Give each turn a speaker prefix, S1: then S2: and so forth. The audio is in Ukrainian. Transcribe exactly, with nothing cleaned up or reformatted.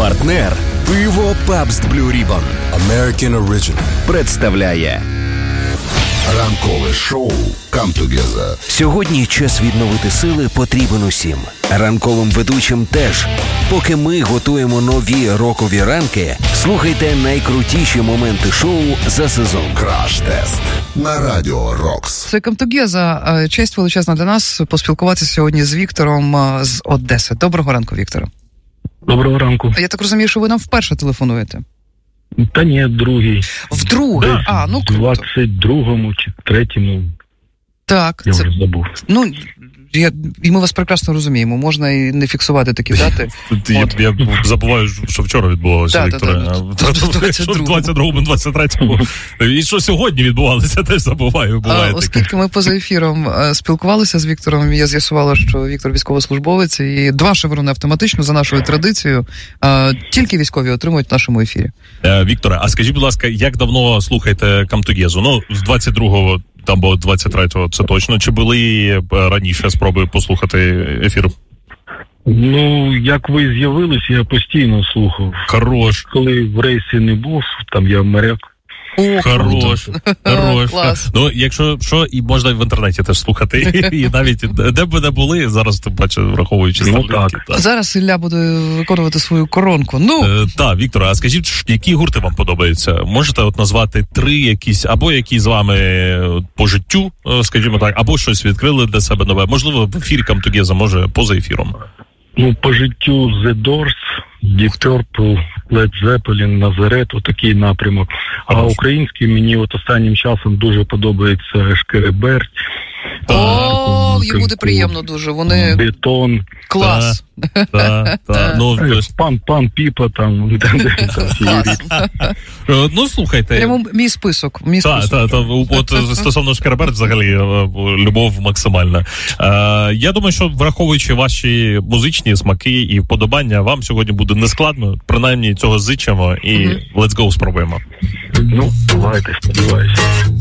S1: Партнер пиво Pabst Blue Ribbon American Original представляє
S2: ранкове шоу «Come Together».
S1: Сьогодні час відновити сили потрібен усім. Ранковим ведучим теж. Поки ми готуємо нові рокові ранки, слухайте найкрутіші моменти шоу за сезон.
S2: Краш-тест на Радіо Рокс.
S3: Це «Come Together». Честь величезна для нас поспілкуватися сьогодні з Віктором з Одеси. Доброго ранку, Вікторе.
S4: Доброго ранку.
S3: Я так розумію, що ви нам вперше телефонуєте?
S4: Та ні, другий.
S3: Вдруге?
S4: Десь
S3: А, ну круто.
S4: В двадцять другому чи третьому.
S3: Так.
S4: Я
S3: це...
S4: вже забув.
S3: Ну, я... і ми вас прекрасно розуміємо. Можна і не фіксувати такі дати.
S5: Я, я забуваю, що вчора відбувалося, Вікторе. В двадцять другому, двадцять третьому. І що сьогодні відбувалося, теж забуваю.
S3: А, оскільки ми поза ефіром спілкувалися з Віктором, я з'ясувала, що Віктор військовослужбовець, і два шеврони автоматично за нашою традицією тільки військові отримують в нашому ефірі.
S5: Вікторе, а скажіть, будь ласка, як давно слухаєте «Come Together»? Ну, з двадцять другого там було двадцять третього, це точно. Чи були раніше спроби послухати ефір?
S4: Ну, як ви з'явились, я постійно слухав.
S5: Хорош.
S4: Коли в рейсі не був, там я моряк.
S3: О,
S5: хорош, хорош.
S3: Клас.
S5: Ну, якщо що, і можна в інтернеті теж слухати. І навіть де б не були, зараз ти бачиш, враховуючи
S4: ну,
S5: так.
S3: Зараз Ілля буде виконувати свою коронку. Ну,
S5: е, так, Вікторе, а скажіть, які гурти вам подобаються? Можете от назвати три якісь, або які з вами по життю, скажімо так, або щось відкрили для себе нове? Можливо, в ефірі «Come Together», може, поза ефіром?
S4: Ну, по життю The Doors, Deep Purple, Led Zeppelin, Назарет, отакий напрямок. А український мені от останнім часом дуже подобається Шкереберть.
S3: О, їм буде приємно дуже. Вони...
S4: Бетон.
S3: Клас.
S5: Так, так. Ну,
S4: пан, пан Піпа там.
S5: Ну, слухайте.
S3: Прямо мій список. Мій
S5: так, так, так. От стосовно Шкереберт, взагалі, любов максимальна. Я думаю, що враховуючи ваші музичні смаки і вподобання, вам сьогодні буде нескладно. Принаймні, цього зичимо і let's go спробуємо.
S4: Ну, давайте, сподіваюся.